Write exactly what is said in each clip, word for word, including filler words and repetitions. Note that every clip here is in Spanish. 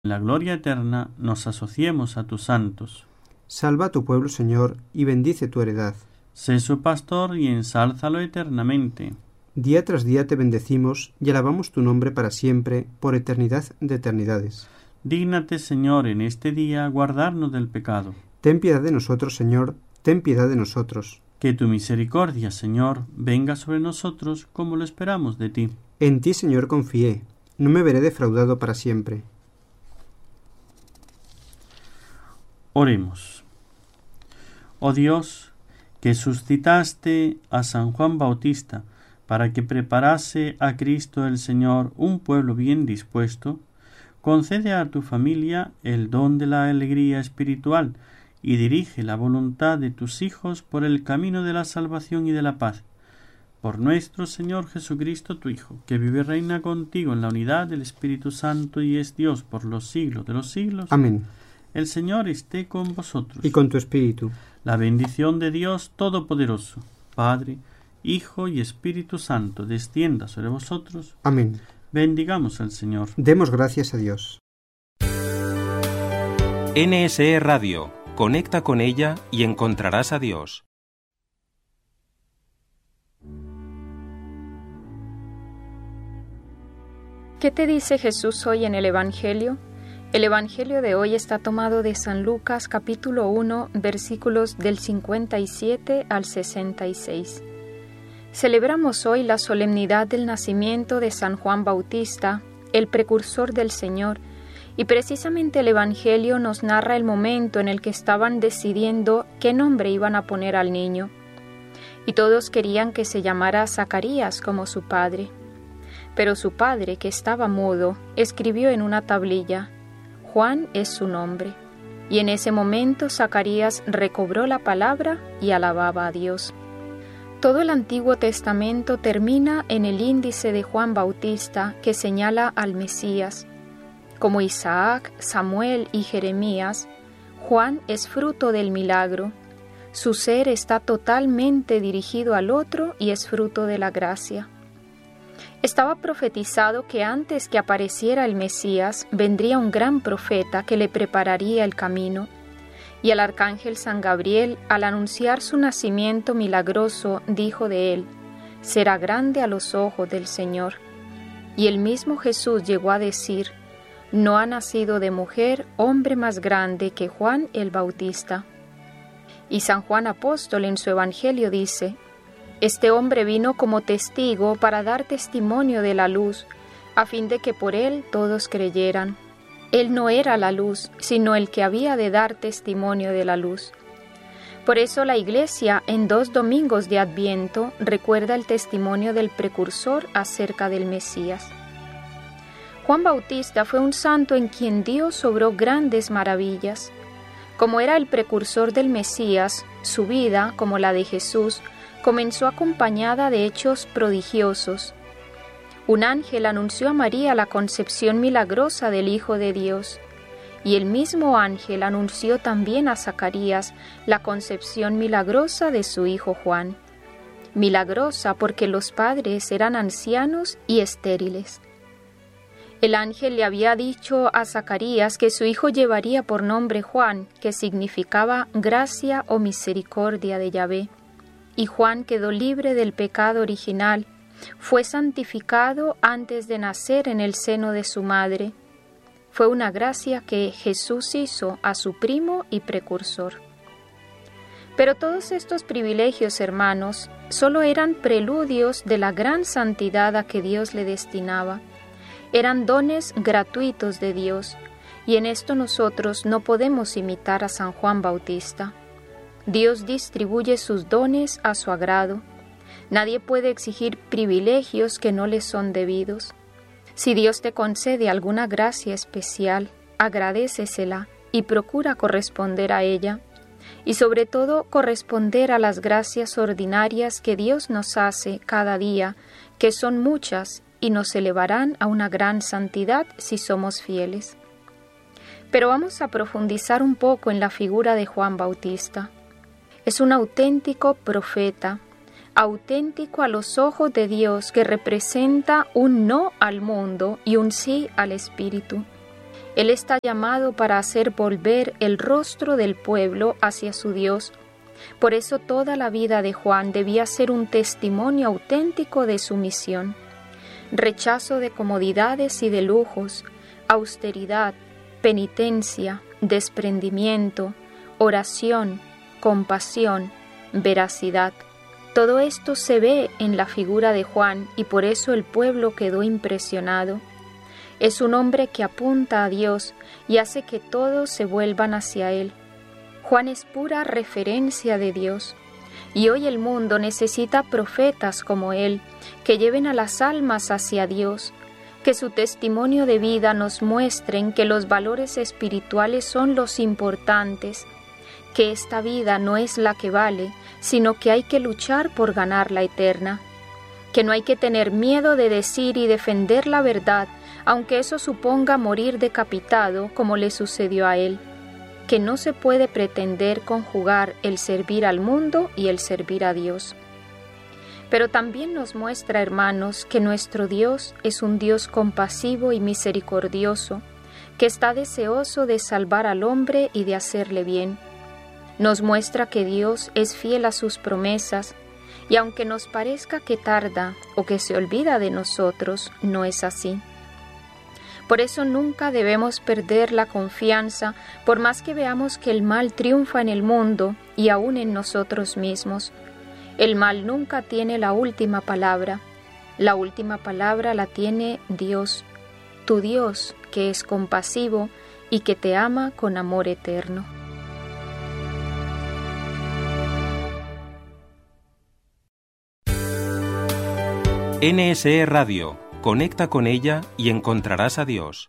en la gloria eterna nos asociemos a tus santos. Salva a tu pueblo, Señor, y bendice tu heredad. Sé su pastor y ensálzalo eternamente. Día tras día te bendecimos y alabamos tu nombre para siempre, por eternidad de eternidades. Dígnate, Señor, en este día guardarnos del pecado. Ten piedad de nosotros, Señor, ten piedad de nosotros. Que tu misericordia, Señor, venga sobre nosotros como lo esperamos de ti. En ti, Señor, confié, no me veré defraudado para siempre. Oremos. Oh Dios, que suscitaste a San Juan Bautista para que preparase a Cristo el Señor un pueblo bien dispuesto, concede a tu familia el don de la alegría espiritual y dirige la voluntad de tus hijos por el camino de la salvación y de la paz. Por nuestro Señor Jesucristo, tu Hijo, que vive y reina contigo en la unidad del Espíritu Santo y es Dios por los siglos de los siglos. Amén. El Señor esté con vosotros. Y con tu espíritu. La bendición de Dios Todopoderoso, Padre, Hijo y Espíritu Santo, descienda sobre vosotros. Amén. Bendigamos al Señor. Demos gracias a Dios. N S E Radio. Conecta con ella y encontrarás a Dios. ¿Qué te dice Jesús hoy en el Evangelio? El Evangelio de hoy está tomado de San Lucas capítulo uno, versículos del cincuenta y siete al sesenta y seis. Celebramos hoy la solemnidad del nacimiento de San Juan Bautista, el precursor del Señor, y precisamente el Evangelio nos narra el momento en el que estaban decidiendo qué nombre iban a poner al niño. Y todos querían que se llamara Zacarías como su padre. Pero su padre, que estaba mudo, escribió en una tablilla: Juan es su nombre. Y en ese momento Zacarías recobró la palabra y alababa a Dios. Todo el Antiguo Testamento termina en el índice de Juan Bautista que señala al Mesías. Como Isaac, Samuel y Jeremías, Juan es fruto del milagro. Su ser está totalmente dirigido al otro y es fruto de la gracia. Estaba profetizado que antes que apareciera el Mesías, vendría un gran profeta que le prepararía el camino. Y el arcángel San Gabriel, al anunciar su nacimiento milagroso, dijo de él: será grande a los ojos del Señor. Y el mismo Jesús llegó a decir: no ha nacido de mujer hombre más grande que Juan el Bautista. Y San Juan Apóstol en su Evangelio dice: este hombre vino como testigo para dar testimonio de la luz, a fin de que por él todos creyeran. Él no era la luz, sino el que había de dar testimonio de la luz. Por eso la Iglesia, en dos domingos de Adviento, recuerda el testimonio del precursor acerca del Mesías. Juan Bautista fue un santo en quien Dios obró grandes maravillas. Como era el precursor del Mesías, su vida, como la de Jesús, comenzó acompañada de hechos prodigiosos. Un ángel anunció a María la concepción milagrosa del Hijo de Dios, y el mismo ángel anunció también a Zacarías la concepción milagrosa de su hijo Juan. Milagrosa porque los padres eran ancianos y estériles. El ángel le había dicho a Zacarías que su hijo llevaría por nombre Juan, que significaba gracia o misericordia de Yahvé. Y Juan quedó libre del pecado original, fue santificado antes de nacer en el seno de su madre. Fue una gracia que Jesús hizo a su primo y precursor. Pero todos estos privilegios, hermanos, solo eran preludios de la gran santidad a que Dios le destinaba. Eran dones gratuitos de Dios, y en esto nosotros no podemos imitar a San Juan Bautista. Dios distribuye sus dones a su agrado. Nadie puede exigir privilegios que no le son debidos. Si Dios te concede alguna gracia especial, agradécesela y procura corresponder a ella. Y sobre todo corresponder a las gracias ordinarias que Dios nos hace cada día, que son muchas y nos elevarán a una gran santidad si somos fieles. Pero vamos a profundizar un poco en la figura de Juan Bautista. Es un auténtico profeta, auténtico a los ojos de Dios, que representa un no al mundo y un sí al Espíritu. Él está llamado para hacer volver el rostro del pueblo hacia su Dios. Por eso toda la vida de Juan debía ser un testimonio auténtico de su misión. Rechazo de comodidades y de lujos, austeridad, penitencia, desprendimiento, oración, compasión, veracidad. Todo esto se ve en la figura de Juan y por eso el pueblo quedó impresionado. Es un hombre que apunta a Dios y hace que todos se vuelvan hacia Él. Juan es pura referencia de Dios. Y hoy el mundo necesita profetas como Él, que lleven a las almas hacia Dios, que su testimonio de vida nos muestren que los valores espirituales son los importantes, que esta vida no es la que vale, sino que hay que luchar por ganar la eterna, que no hay que tener miedo de decir y defender la verdad, aunque eso suponga morir decapitado como le sucedió a él, que no se puede pretender conjugar el servir al mundo y el servir a Dios. Pero también nos muestra, hermanos, que nuestro Dios es un Dios compasivo y misericordioso, que está deseoso de salvar al hombre y de hacerle bien. Nos muestra que Dios es fiel a sus promesas, y aunque nos parezca que tarda o que se olvida de nosotros, no es así. Por eso nunca debemos perder la confianza, por más que veamos que el mal triunfa en el mundo y aún en nosotros mismos. El mal nunca tiene la última palabra. La última palabra la tiene Dios, tu Dios, que es compasivo y que te ama con amor eterno. N S E Radio. Conecta con ella y encontrarás a Dios.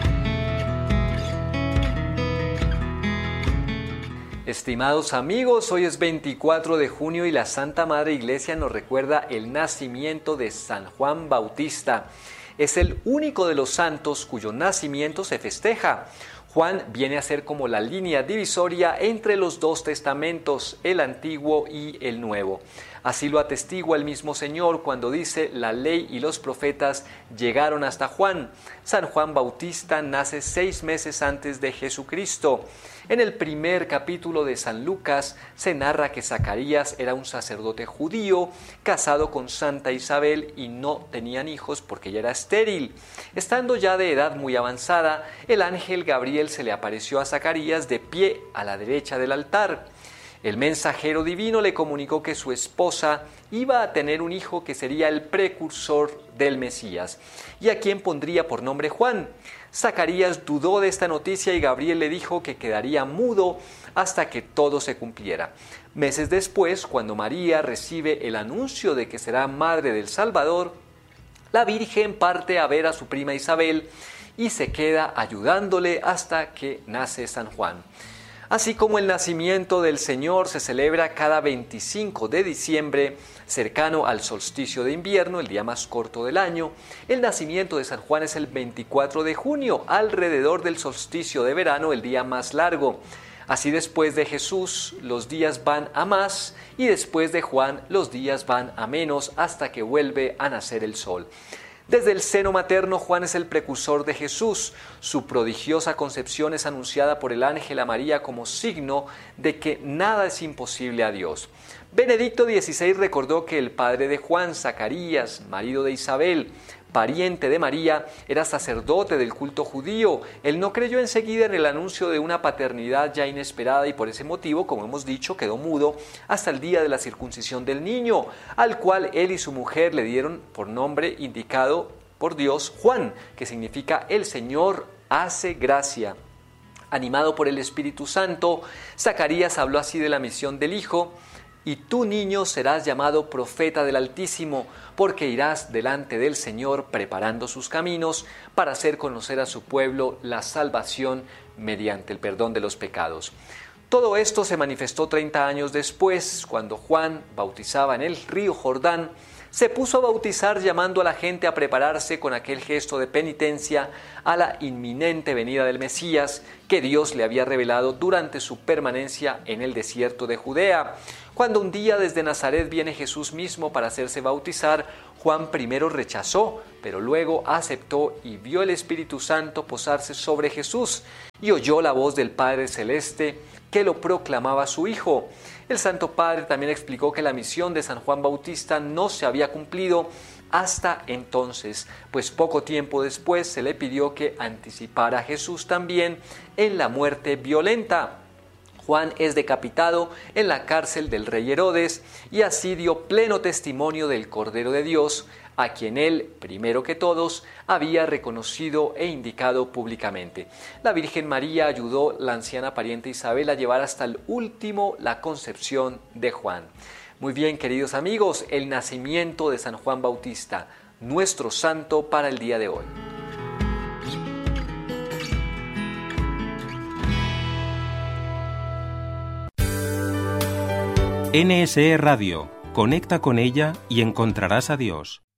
Estimados amigos, hoy es veinticuatro de junio y la Santa Madre Iglesia nos recuerda el nacimiento de San Juan Bautista. Es el único de los santos cuyo nacimiento se festeja. Juan viene a ser como la línea divisoria entre los dos testamentos, el Antiguo y el Nuevo. Así lo atestigua el mismo Señor cuando dice: la ley y los profetas llegaron hasta Juan. San Juan Bautista nace seis meses antes de Jesucristo. En el primer capítulo de San Lucas se narra que Zacarías era un sacerdote judío, casado con Santa Isabel y no tenían hijos porque ella era estéril. Estando ya de edad muy avanzada, el ángel Gabriel se le apareció a Zacarías de pie a la derecha del altar. El mensajero divino le comunicó que su esposa iba a tener un hijo que sería el precursor del Mesías, y a quien pondría por nombre Juan. Zacarías dudó de esta noticia y Gabriel le dijo que quedaría mudo hasta que todo se cumpliera. Meses después, cuando María recibe el anuncio de que será madre del Salvador, la Virgen parte a ver a su prima Isabel y se queda ayudándole hasta que nace San Juan. Así como el nacimiento del Señor se celebra cada veinticinco de diciembre, cercano al solsticio de invierno, el día más corto del año, el nacimiento de San Juan es el veinticuatro de junio, alrededor del solsticio de verano, el día más largo. Así después de Jesús, los días van a más y después de Juan, los días van a menos hasta que vuelve a nacer el sol. Desde el seno materno, Juan es el precursor de Jesús. Su prodigiosa concepción es anunciada por el ángel a María como signo de que nada es imposible a Dios. Benedicto dieciséis recordó que el padre de Juan, Zacarías, marido de Isabel, pariente de María, era sacerdote del culto judío. Él no creyó enseguida en el anuncio de una paternidad ya inesperada y por ese motivo, como hemos dicho, quedó mudo hasta el día de la circuncisión del niño, al cual él y su mujer le dieron por nombre indicado por Dios Juan, que significa el Señor hace gracia. Animado por el Espíritu Santo, Zacarías habló así de la misión del Hijo: y tú, niño, serás llamado profeta del Altísimo, porque irás delante del Señor preparando sus caminos para hacer conocer a su pueblo la salvación mediante el perdón de los pecados. Todo esto se manifestó treinta años después, cuando Juan bautizaba en el río Jordán. Se puso a bautizar llamando a la gente a prepararse con aquel gesto de penitencia a la inminente venida del Mesías que Dios le había revelado durante su permanencia en el desierto de Judea. Cuando un día desde Nazaret viene Jesús mismo para hacerse bautizar, Juan primero rechazó, pero luego aceptó y vio el Espíritu Santo posarse sobre Jesús y oyó la voz del Padre Celeste que lo proclamaba su Hijo. El Santo Padre también explicó que la misión de San Juan Bautista no se había cumplido hasta entonces, pues poco tiempo después se le pidió que anticipara a Jesús también en la muerte violenta. Juan es decapitado en la cárcel del rey Herodes y así dio pleno testimonio del Cordero de Dios, a quien él, primero que todos, había reconocido e indicado públicamente. La Virgen María ayudó a la anciana pariente Isabel a llevar hasta el último la concepción de Juan. Muy bien, queridos amigos, el nacimiento de San Juan Bautista, nuestro santo para el día de hoy. N S E Radio. Conecta con ella y encontrarás a Dios.